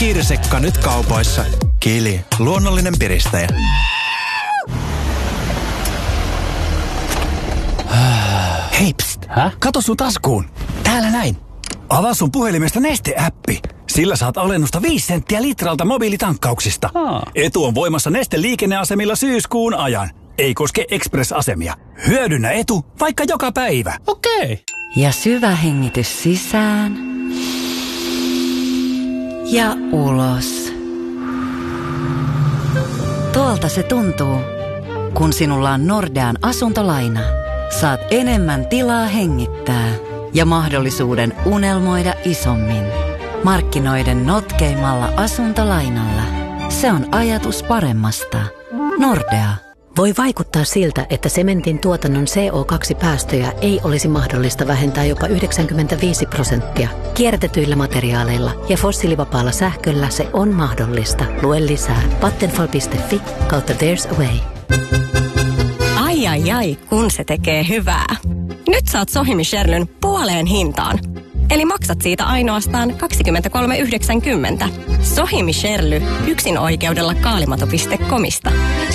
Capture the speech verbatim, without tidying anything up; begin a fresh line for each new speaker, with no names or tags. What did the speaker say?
Kirsikka nyt kaupoissa. Kili, luonnollinen piristäjä.
Hei, pst.
Häh?
Kato sun taskuun. Täällä näin. Avaa sun puhelimesta Neste-äppi. Sillä saat alennusta viisi senttiä litralta mobiilitankkauksista.
Aa.
Etu on voimassa Neste liikenneasemilla syyskuun ajan. Ei koske Express-asemia. Hyödynnä etu vaikka joka päivä.
Okei. Okay.
Ja syvä hengitys sisään. Ja ulos. Tuolta se tuntuu, kun sinulla on Nordean asuntolaina. Saat enemmän tilaa hengittää ja mahdollisuuden unelmoida isommin. Markkinoiden notkeimmalla asuntolainalla. Se on ajatus paremmasta. Nordea.
Voi vaikuttaa siltä, että sementin tuotannon C O kaksi päästöjä ei olisi mahdollista vähentää jopa yhdeksänkymmentäviisi prosenttia. Kierrätetyillä materiaaleilla ja fossiilivapaalla sähköllä se on mahdollista. Lue lisää vattenfall piste fi kautta there's a way.
Ai ai ai, kun se tekee hyvää. Nyt saat Sohimi Sherlyn puoleen hintaan. Eli maksat siitä ainoastaan kaksikymmentäkolme yhdeksänkymmentä. Sohimi Sherly yksin oikeudella kaalimato piste comista.